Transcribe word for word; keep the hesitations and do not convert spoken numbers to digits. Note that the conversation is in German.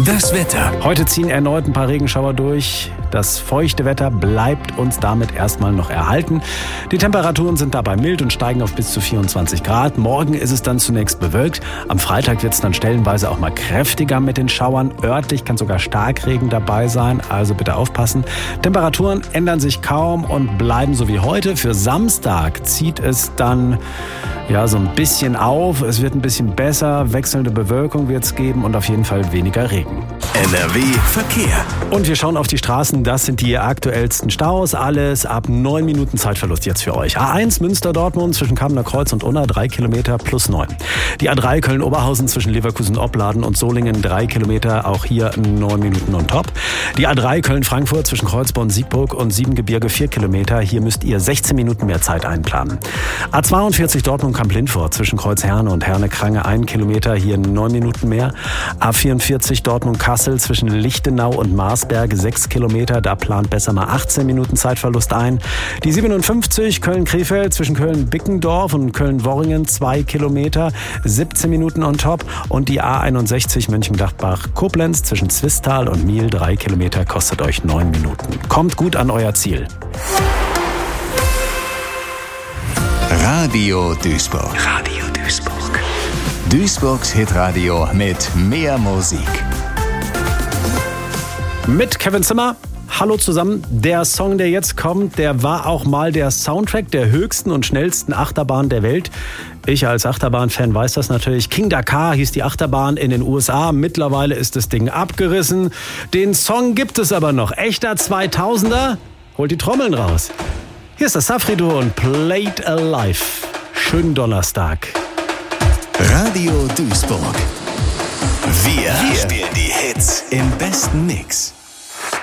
Das Wetter. Heute ziehen erneut ein paar Regenschauer durch. Das feuchte Wetter bleibt uns damit erstmal noch erhalten. Die Temperaturen sind dabei mild und steigen auf bis zu vierundzwanzig Grad. Morgen ist es dann zunächst bewölkt. Am Freitag wird es dann stellenweise auch mal kräftiger mit den Schauern. Örtlich kann sogar Starkregen dabei sein, also bitte aufpassen. Temperaturen ändern sich kaum und bleiben so wie heute. Für Samstag zieht es dann ja so ein bisschen auf. Es wird ein bisschen besser. Wechselnde Bewölkung wird es geben und auf jeden Fall weniger Regen. N R W Verkehr. Und wir schauen auf die Straßen. Das sind die aktuellsten Staus. Alles ab neun Minuten Zeitverlust jetzt für euch. A eins Münster-Dortmund zwischen Kamener Kreuz und Unna, drei Kilometer plus neun. Die A drei Köln-Oberhausen zwischen Leverkusen-Opladen und Solingen, drei Kilometer, auch hier neun Minuten on top. Die A drei Köln-Frankfurt zwischen Kreuzborn-Siegburg und Siebengebirge, vier Kilometer. Hier müsst ihr sechzehn Minuten mehr Zeit einplanen. A zweiundvierzig Dortmund-Kamp-Lindfort zwischen Kreuz-Herne und Herne-Krange, ein Kilometer, hier neun Minuten mehr. A vierundvierzig Dortmund-Kassel zwischen Lichtenau und Marsberg, sechs Kilometer. Da plant besser mal achtzehn Minuten Zeitverlust ein. Die siebenundfünfzig Köln-Krefeld zwischen Köln-Bickendorf und Köln-Worringen, zwei Kilometer, siebzehn Minuten on top. Und die A einundsechzig Mönchengladbach-Koblenz zwischen Zwistal und Miel, drei Kilometer, kostet euch neun Minuten. Kommt gut an euer Ziel. Radio Duisburg. Radio Duisburg. Duisburgs Hitradio mit mehr Musik. Mit Kevin Zimmer. Hallo zusammen. Der Song, der jetzt kommt, der war auch mal der Soundtrack der höchsten und schnellsten Achterbahn der Welt. Ich als Achterbahn-Fan weiß das natürlich. King Dakar hieß die Achterbahn in den U S A. Mittlerweile ist das Ding abgerissen. Den Song gibt es aber noch. Echter zweitausender. Holt die Trommeln raus. Hier ist das Safri-Duo und Played Alive. Schönen Donnerstag. Radio Duisburg. Wir, Wir spielen die Hits im besten Mix.